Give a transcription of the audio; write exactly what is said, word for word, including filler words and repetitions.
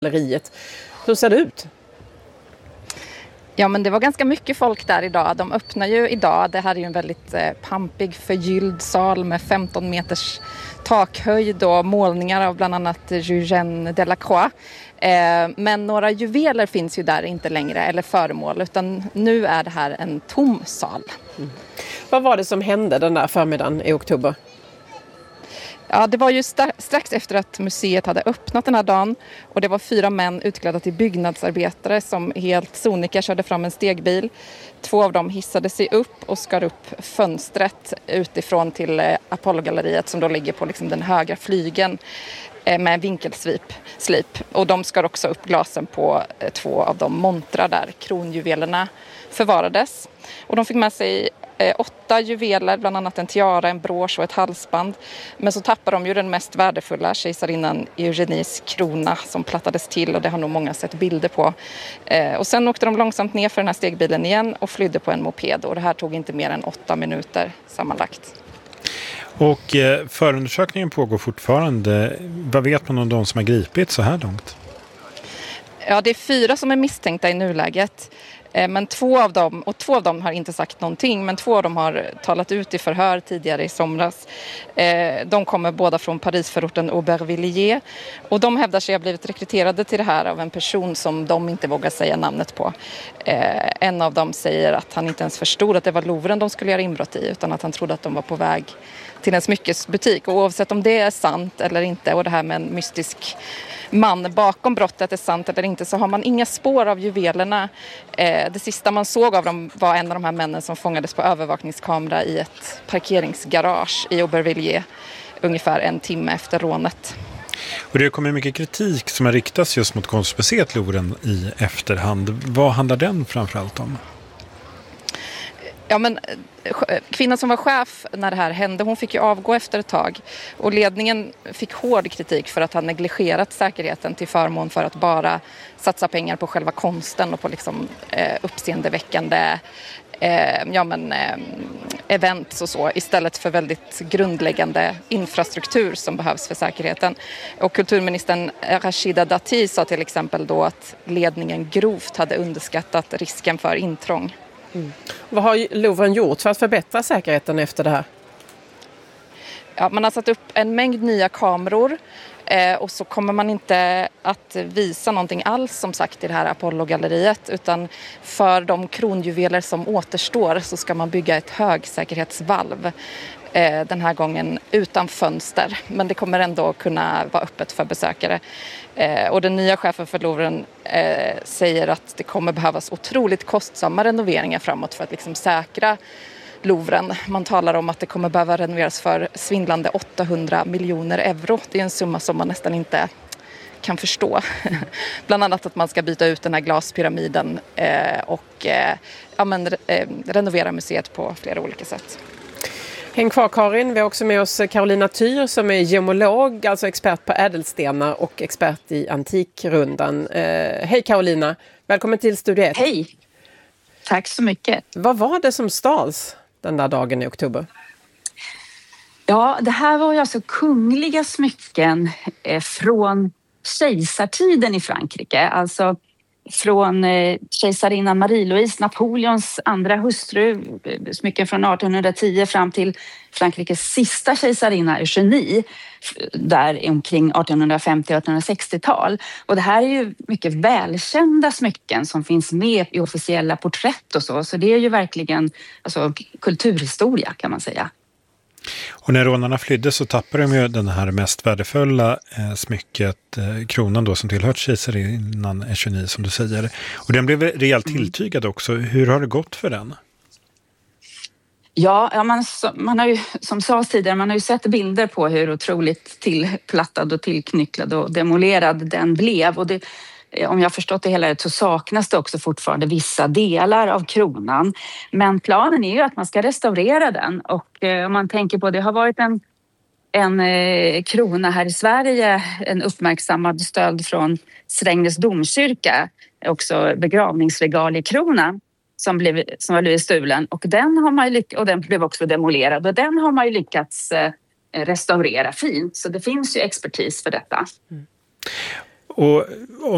galleriet. Hur ser det ut? Ja, men det var ganska mycket folk där idag. De öppnar ju idag. Det här är ju en väldigt eh, pampig, förgylld sal med femton meters takhöjd och målningar av bland annat Eugène Delacroix. Eh, men några juveler finns ju där inte längre, eller föremål, utan nu är det här en tom sal. Mm. Vad var det som hände den där förmiddagen i oktober? Ja, det var ju strax efter att museet hade öppnat den här dagen, och det var fyra män utklädda till byggnadsarbetare som helt sonika körde fram en stegbil. Två av dem hissade sig upp och skar upp fönstret utifrån till Apollogalleriet som då ligger på liksom den högra flygen med vinkelsvip, slip. Och de skar också upp glasen på två av de montrar där kronjuvelerna förvarades. Och de fick med sig eh, åtta juveler, bland annat en tiara, en brosch och ett halsband. Men så tappade de ju den mest värdefulla, kejsarinnan Eugenies krona, som plattades till, och det har nog många sett bilder på. Eh, och sen åkte de långsamt ner för den här stegbilen igen och flydde på en moped, och det här tog inte mer än åtta minuter sammanlagt. Och eh, förundersökningen pågår fortfarande. Vad vet man om de som har gripit så här långt? Ja, det är fyra som är misstänkta i nuläget. Men två av dem, och två av dem har inte sagt någonting, men två av dem har talat ut i förhör tidigare i somras. De kommer båda från Parisförorten Aubervilliers, och de hävdar sig ha blivit rekryterade till det här av en person som de inte vågar säga namnet på. En av dem säger att han inte ens förstod att det var Louvren de skulle göra inbrott i, utan att han trodde att de var på väg till en smyckesbutik. Och oavsett om det är sant eller inte, och det här med en mystisk man bakom brottet är sant eller inte, så har man inga spår av juvelerna. Eh, det sista man såg av dem var en av de här männen som fångades på övervakningskamera i ett parkeringsgarage i Aubervilliers ungefär en timme efter rånet. Och det kommer mycket kritik som har riktats just mot konstmuseet Louvren i efterhand. Vad handlar den framförallt om? Ja, men kvinnan som var chef när det här hände, hon fick ju avgå efter ett tag, och ledningen fick hård kritik för att ha negligerat säkerheten till förmån för att bara satsa pengar på själva konsten och på liksom eh, uppseendeväckande eh, ja, men, eh, events och så, istället för väldigt grundläggande infrastruktur som behövs för säkerheten. Och kulturministern Rachida Dati sa till exempel då att ledningen grovt hade underskattat risken för intrång. Mm. Vad har Louvren gjort för att förbättra säkerheten efter det här? Ja, man har satt upp en mängd nya kameror, eh, och så kommer man inte att visa någonting alls som sagt i det här Apollogalleriet, utan för de kronjuveler som återstår så ska man bygga ett högsäkerhetsvalv. Eh, den här gången utan fönster, men det kommer ändå kunna vara öppet för besökare. Eh, och den nya chefen för Louvren eh, säger att det kommer behövas otroligt kostsamma renoveringar framåt för att liksom säkra Louvren. Man talar om att det kommer behöva renoveras för svindlande åttahundra miljoner euro. Det är en summa som man nästan inte kan förstå. Bland annat att man ska byta ut den här glaspyramiden eh, och eh, ja, men, eh, renovera museet på flera olika sätt. Häng kvar, Karin. Vi har också med oss Carolina Tyr som är gemolog, alltså expert på ädelstenar och expert i Antikrundan. Eh, hej Carolina, välkommen till Studio ett. Hej, tack så mycket. Vad var det som stals den där dagen i oktober? Ja, det här var ju alltså kungliga smycken eh, från kejsartiden i Frankrike. Alltså från eh, kejsarinnan Marie-Louise, Napoleons andra hustru, smycken från artonhundratio fram till Frankrikes sista kejsarinna Eugenie, där omkring artonhundrafemtio till artonhundrasextiotal. Och det här är ju mycket välkända smycken som finns med i officiella porträtt och så, så det är ju verkligen alltså, kulturhistoria kan man säga. Och när rånarna flydde så tappade de ju den här mest värdefulla eh, smycket, eh, kronan då som tillhört kejsarinnan Eugenie som du säger. Och den blev rejält tilltygad också. Hur har det gått för den? Ja, ja man, man har ju, som sades tidigare, man har ju sett bilder på hur otroligt tillplattad och tillknycklad och demolerad den blev. Och det, om jag har förstått det hela rätt så saknas det också fortfarande vissa delar av kronan. Men planen är ju att man ska restaurera den, och eh, om man tänker på det har varit en, en eh, krona här i Sverige, en uppmärksammad stöld från Strängnäs domkyrka, också begravningsregaliekrona som blev som har blivit stulen, och den har man lyck- och den blev också demolerad, och den har man ju lyckats eh, restaurera fint, så det finns ju expertis för detta. Mm. Och